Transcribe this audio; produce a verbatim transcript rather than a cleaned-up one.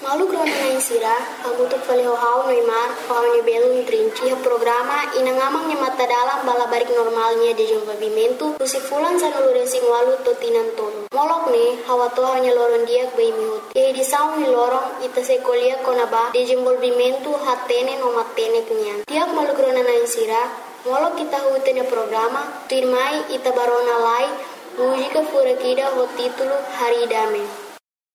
Malu grona na insira, kamutuk faleho hau noimar, hau ni belun trinci ha programa inangamang ni mata dalam bala barik normalnya de desenvolvimento, usifulan sa nulurensing walu totinan tolo. Molok ni, hawa to hanya loron dia bei mihut. Ye di saung ni lorong ita sekolia konaba desenvolvimento hatene no matene kenyan. Tiap malu grona na insira, molok kita hutene programa, tuirmai ita barona lai, mujika furakida ho titulo Hari Dame.